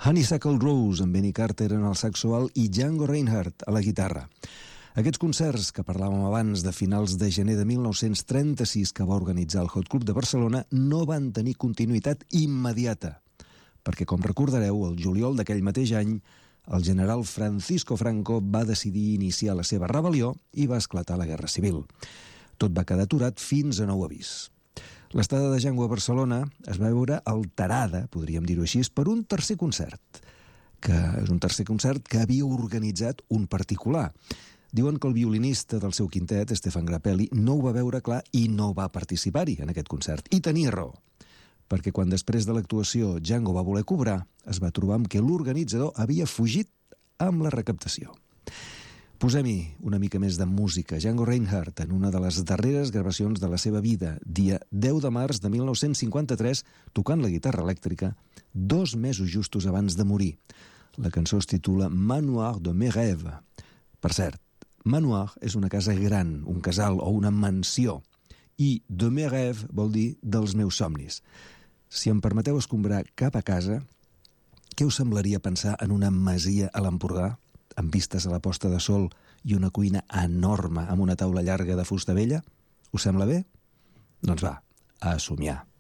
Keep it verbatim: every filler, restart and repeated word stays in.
Honeysuckle Rose, amb Benny Carter en el saxo alt i Django Reinhardt a la guitarra. Aquests concerts que parlàvem abans de finals de gener de mil nou-cents trenta-sis que va organitzar el Hot Club de Barcelona no van tenir continuïtat immediata, perquè, com recordareu, el juliol d'aquell mateix any, el general Francisco Franco va decidir iniciar la seva rebel·lió i va esclatar la Guerra Civil. Tot va quedar aturat fins a nou avís. L'estada de Django a Barcelona es va veure alterada, podríem dir-ho així, per un tercer concert, que és un tercer concert que havia organitzat un particular. Diuen que el violinista del seu quintet, Stefan Grappelli, no ho va veure clar i no va participar-hi en aquest concert. I tenia raó, perquè quan després de l'actuació Django va voler cobrar, es va trobar amb que l'organitzador havia fugit amb la recaptació. Posem-hi una mica més de música. Django Reinhardt, en una de les darreres gravacions de la seva vida, dia deu de març de mil nou-cents cinquanta-tres, tocant la guitarra elèctrica, dos mesos justos abans de morir. La cançó es titula Manoir de mes rêves. Per cert, manoir és una casa gran, un casal o una mansió, i de mes rêves vol dir dels meus somnis. Si em permeteu escombrar cap a casa, què us semblaria pensar en una masia a l'Empordà, amb vistes a la posta de sol i una cuina enorme amb una taula llarga de fusta vella? Us sembla bé? Doncs va, a somiar.